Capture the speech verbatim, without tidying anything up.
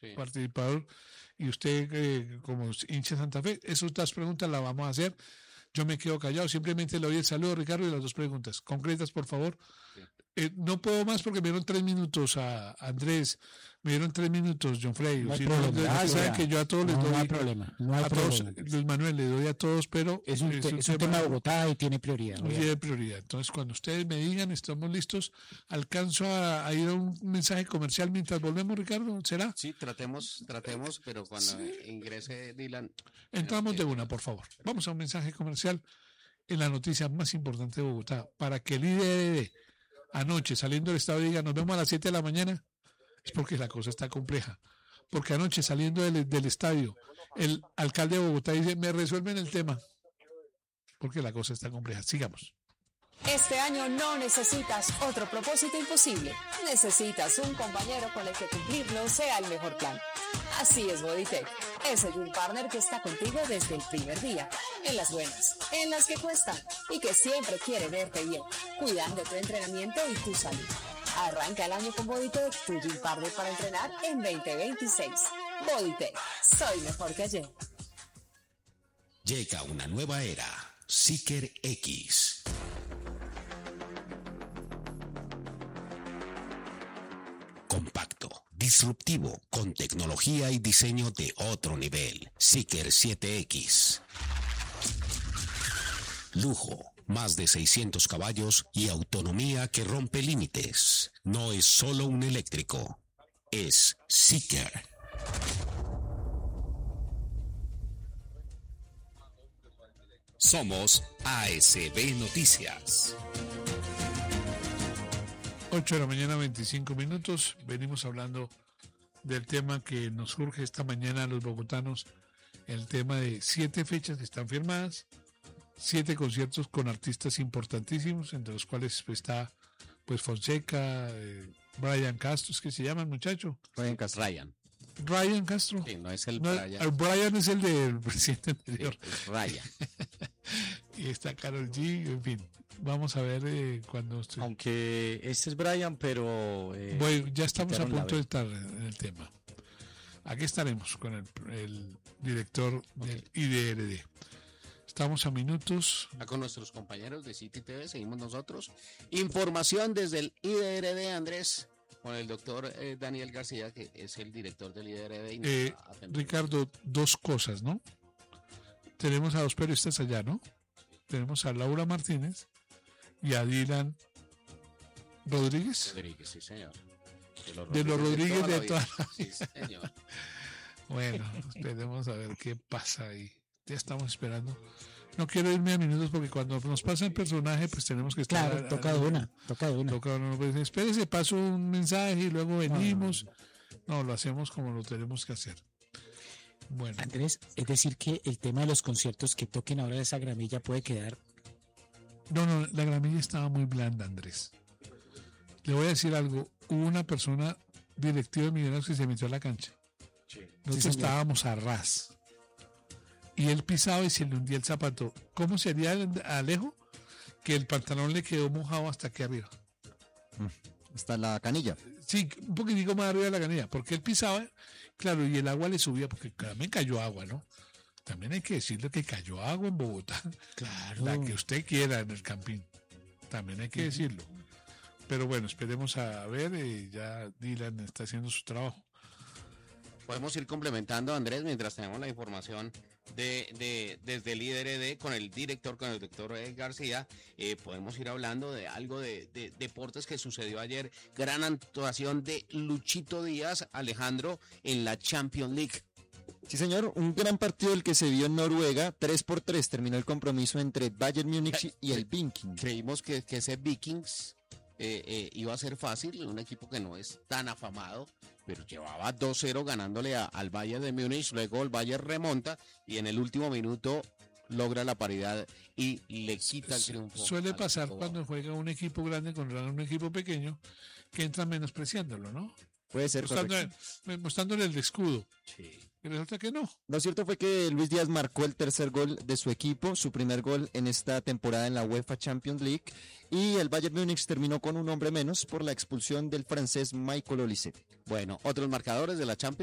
sí. participador, y usted eh, como hincha de Santa Fe, esas dos preguntas las vamos a hacer. Yo me quedo callado, simplemente le doy el saludo, Ricardo, y las dos preguntas. Concretas, por favor. Sí. Eh, no puedo más porque me dieron tres minutos a Andrés, me dieron tres minutos, John Frey. No hay si problema, no, ustedes ah, saben ya. que yo a todos les No, doy. no hay problema, no hay a todos, problema. Luis Manuel, le doy a todos, pero Es un, te- es un tema de Bogotá y tiene prioridad. no tiene prioridad. Entonces, cuando ustedes me digan, estamos listos, alcanzo a, a ir a un mensaje comercial mientras volvemos, Ricardo, ¿será? Sí, tratemos, tratemos, pero cuando ingrese Dylan. Entramos de una, por favor. Vamos a un mensaje comercial en la noticia más importante de Bogotá, para que el I D R D anoche saliendo del estadio diga nos vemos a las siete de la mañana, es porque la cosa está compleja. Porque anoche saliendo del, del estadio, el alcalde de Bogotá dice me resuelven el tema, porque la cosa está compleja. Sigamos. Este año no necesitas otro propósito imposible. Necesitas un compañero con el que cumplirlo sea el mejor plan. Así es Bodytech, ese gym partner que está contigo desde el primer día, en las buenas, en las que cuestan y que siempre quiere verte bien, cuidando tu entrenamiento y tu salud. Arranca el año con Bodytech, tu gym partner para entrenar en veinte veintiséis. Bodytech, soy mejor que ayer. Llega una nueva era, Seeker X. Compacto, disruptivo, con tecnología y diseño de otro nivel. Seeker siete X. Lujo, más de seiscientos caballos y autonomía que rompe límites. No es solo un eléctrico, es Seeker. Somos A S B Noticias. ocho de la mañana, veinticinco minutos. Venimos hablando del tema que nos surge esta mañana a los bogotanos, el tema de siete fechas que están firmadas, siete conciertos con artistas importantísimos, entre los cuales pues, está pues Fonseca, eh, Brian Castro, ¿es que se llama el muchacho? Ryan Castro. Ryan. Ryan Castro. Sí, no es el No, Brian. el Brian es el del presidente anterior. Sí, es Ryan. Y está Karol G, en fin. Vamos a ver eh, cuando... Estoy... Aunque este es Brian, pero... Eh, bueno, ya estamos a quitaron la punto de B. estar en el tema. Aquí estaremos con el, el director del I D R D. Estamos a minutos. Acá con nuestros compañeros de City T V, seguimos nosotros. Información desde el I D R D, Andrés, con el doctor eh, Daniel García, que es el director del I D R D. Y nos Eh, va a atender. Ricardo, dos cosas, ¿no? Tenemos a dos periodistas allá, ¿no? Tenemos a Laura Martínez y a Dylan Rodríguez. Rodríguez, sí, señor. De los De los Rodríguez toda la de toda vida. la Sí, señor. Bueno, esperemos a ver qué pasa ahí. Ya estamos esperando. No quiero irme a minutos porque cuando nos pasa el personaje, pues tenemos que estar. Claro, toca de una, toca de una. Toca, no, pues, espérese, paso un mensaje y luego venimos. No, lo hacemos como lo tenemos que hacer. Bueno, Andrés, es decir que el tema de los conciertos que toquen ahora de esa gramilla puede quedar. no, no, la gramilla estaba muy blanda, Andrés. Le voy a decir algo. Hubo una persona directiva de Millonarios que se metió a la cancha. Nosotros señor. estábamos a ras. Y él pisaba y se le hundía el zapato. ¿Cómo sería el- Alejo? Que el pantalón le quedó mojado hasta aquí arriba. Hasta la canilla. Sí, un poquitico más arriba de la canilla. Porque él pisaba, claro, y el agua le subía, porque también cayó agua, ¿no? También hay que decirle que cayó agua en Bogotá. Claro. La que usted quiera en el campín. También hay que decirlo. Pero bueno, esperemos a ver. eh, ya Dylan está haciendo su trabajo. Podemos ir complementando, Andrés, mientras tenemos la información de, de desde el I D R D con el director, con el doctor eh, García. Eh, podemos ir hablando de algo de, de deportes que sucedió ayer. Gran actuación de Luchito Díaz, Alejandro, en la Champions League. Sí, señor, un gran partido el que se vio en Noruega. tres por tres terminó el compromiso entre Bayern Múnich y el Viking. Creímos que, que ese Vikings eh, eh, iba a ser fácil, un equipo que no es tan afamado, pero llevaba dos cero ganándole a- al Bayern de Múnich. Luego el Bayern remonta y en el último minuto logra la paridad y le quita el triunfo. Suele al pasar equipo cuando juega un equipo grande contra un equipo pequeño que entra menospreciándolo, ¿no? Puede ser correcto. Mostrándole, mostrándole el escudo. Sí. Y resulta que no. Lo cierto fue que Luis Díaz marcó el tercer gol de su equipo, su primer gol en esta temporada en la UEFA Champions League, y el Bayern Múnich terminó con un hombre menos por la expulsión del francés Michael Olise. Bueno, otros marcadores de la Champions.